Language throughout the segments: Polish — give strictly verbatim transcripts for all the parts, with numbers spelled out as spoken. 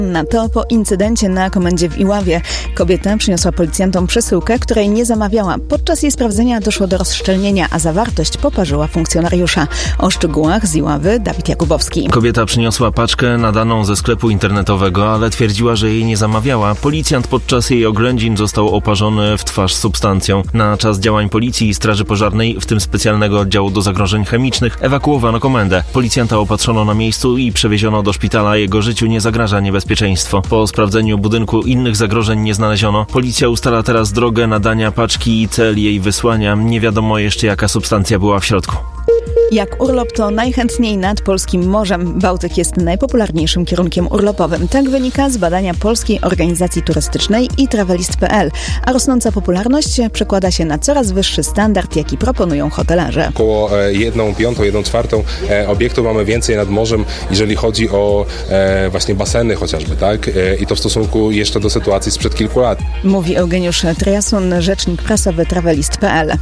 Na to po incydencie na komendzie w Iławie. Kobieta przyniosła policjantom przesyłkę, której nie zamawiała. Podczas jej sprawdzenia doszło do rozszczelnienia, a zawartość poparzyła funkcjonariusza. O szczegółach z Iławy Dawid Jakubowski. Kobieta przyniosła paczkę nadaną ze sklepu internetowego, ale twierdziła, że jej nie zamawiała. Policjant podczas jej oględzin został oparzony w twarz substancją. Na czas działań policji i straży pożarnej, w tym specjalnego oddziału do zagrożeń chemicznych, ewakuowano komendę. Policjanta opatrzono na miejscu i przewieziono do szpitala. Jego życiu nie zagraża niebezpieczeństwo. Po sprawdzeniu budynku innych zagrożeń nie znaleziono. Policja ustala teraz drogę nadania paczki i cel jej wysłania. Nie wiadomo jeszcze, jaka substancja była w środku. Jak urlop, to najchętniej nad polskim morzem. Bałtyk jest najpopularniejszym kierunkiem urlopowym. Tak wynika z badania Polskiej Organizacji Turystycznej i Travelist kropka p l. A rosnąca popularność przekłada się na coraz wyższy standard, jaki proponują hotelarze. Około jedną piątą, jedną czwartą obiektów mamy więcej nad morzem, jeżeli chodzi o właśnie baseny chociażby, tak? I to w stosunku jeszcze do sytuacji sprzed kilku lat. Mówi Eugeniusz Triasun, rzecznik prasowy Travelist kropka p l.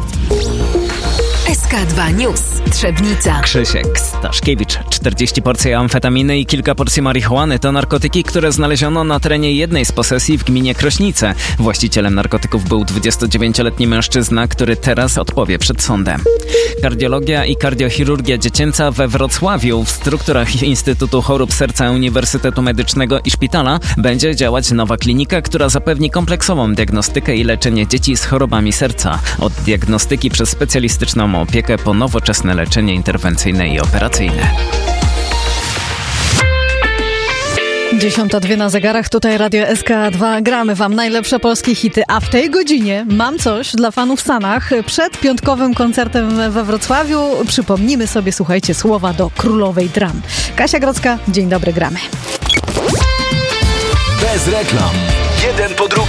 S K dwa News. Trzebnica. Krzysiek Staszkiewicz. czterdzieści porcji amfetaminy i kilka porcji marihuany to narkotyki, które znaleziono na terenie jednej z posesji w gminie Krośnice. Właścicielem narkotyków był dwudziestodziewięcioletni mężczyzna, który teraz odpowie przed sądem. Kardiologia i kardiochirurgia dziecięca we Wrocławiu. W strukturach Instytutu Chorób Serca Uniwersytetu Medycznego i Szpitala będzie działać nowa klinika, która zapewni kompleksową diagnostykę i leczenie dzieci z chorobami serca. Od diagnostyki przez specjalistyczną opiekę po nowoczesne leczenie interwencyjne i operacyjne. dziesiąta dwie na zegarach, tutaj Radio S K dwa. Gramy wam najlepsze polskie hity, a w tej godzinie mam coś dla fanów w Stanach. Przed piątkowym koncertem we Wrocławiu przypomnimy sobie, słuchajcie, słowa do królowej dram. Kasia Grodzka, dzień dobry, gramy. Bez reklam. Jeden po drugim.